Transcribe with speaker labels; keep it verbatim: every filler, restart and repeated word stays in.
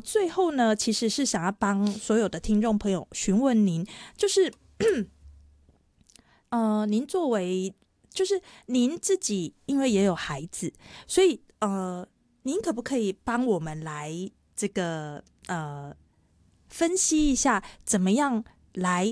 Speaker 1: 最后呢，其实是想要帮所有的听众朋友询问您，就是呃，您作为就是您自己，因为也有孩子，所以呃，您可不可以帮我们来这个呃分析一下，怎么样来